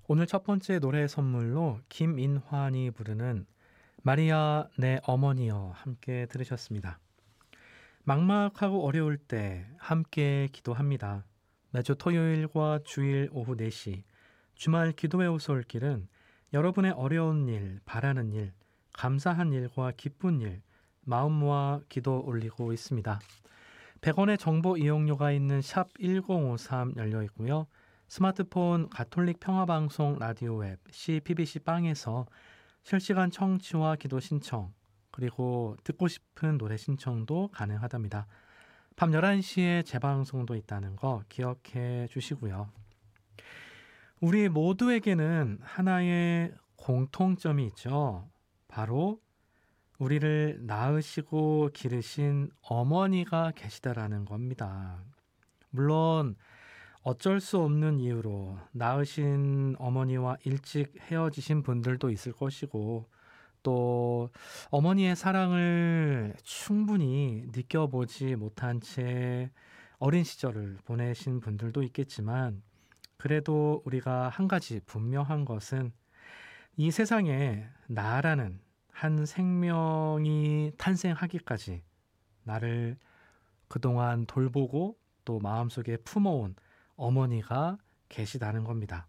오늘 첫 번째 노래 선물로 김인환이 부르는 마리아 내 어머니여 함께 들으셨습니다. 막막하고 어려울 때 함께 기도합니다. 매주 토요일과 주일 오후 4시 주말 기도의 오솔길은 여러분의 어려운 일, 바라는 일, 감사한 일과 기쁜 일, 마음 모아 기도 올리고 있습니다. 100원의 정보 이용료가 있는 샵 1053 열려 있고요. 스마트폰 가톨릭 평화방송 라디오 앱 CPBC 빵에서 실시간 청취와 기도 신청 그리고 듣고 싶은 노래 신청도 가능하답니다. 밤 11시에 재방송도 있다는 거 기억해 주시고요. 우리 모두에게는 하나의 공통점이 있죠. 바로 우리를 낳으시고 기르신 어머니가 계시다라는 겁니다. 물론 어쩔 수 없는 이유로 낳으신 어머니와 일찍 헤어지신 분들도 있을 것이고 또 어머니의 사랑을 충분히 느껴보지 못한 채 어린 시절을 보내신 분들도 있겠지만 그래도 우리가 한 가지 분명한 것은 이 세상에 나라는 한 생명이 탄생하기까지 나를 그동안 돌보고 또 마음속에 품어온 어머니가 계시다는 겁니다.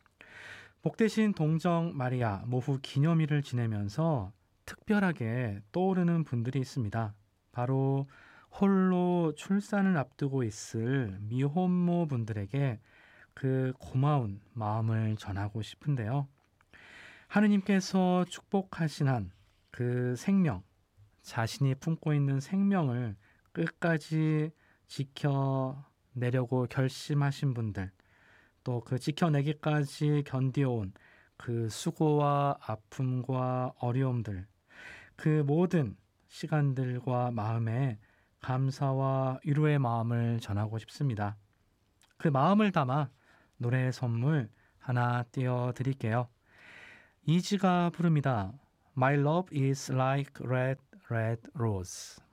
복되신 동정 마리아 모후 기념일을 지내면서 특별하게 떠오르는 분들이 있습니다. 바로 홀로 출산을 앞두고 있을 미혼모 분들에게 그 고마운 마음을 전하고 싶은데요. 하느님께서 축복하신 한 그 생명, 자신이 품고 있는 생명을 끝까지 지켜내려고 결심하신 분들, 또 그 지켜내기까지 견디어온 그 수고와 아픔과 어려움들, 그 모든 시간들과 마음에 감사와 위로의 마음을 전하고 싶습니다. 그 마음을 담아 노래 선물 하나 띄워드릴게요. 이지가 부릅니다. My love is like red, red rose.